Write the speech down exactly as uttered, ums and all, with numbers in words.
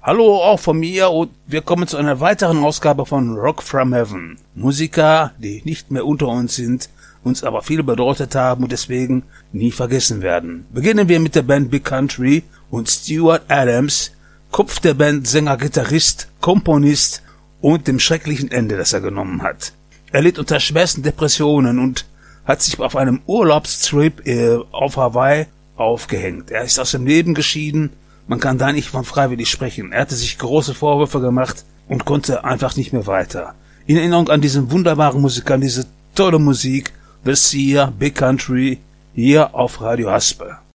Hallo auch von mir und wir kommen zu einer weiteren Ausgabe von Rock from Heaven. Musiker, die nicht mehr unter uns sind, uns aber viel bedeutet haben und deswegen nie vergessen werden. Beginnen wir mit der Band Big Country und Stuart Adams, Kopf der Band, Sänger, Gitarrist, Komponist und dem schrecklichen Ende, das er genommen hat. Er litt unter schwersten Depressionen und hat sich auf einem Urlaubstrip äh, auf Hawaii aufgehängt. Er ist aus dem Leben geschieden. Man kann da nicht von freiwillig sprechen. Er hatte sich große Vorwürfe gemacht und konnte einfach nicht mehr weiter. In Erinnerung an diesen wunderbaren Musiker, an diese tolle Musik, The Seer, Big Country, hier auf Radio Haspe.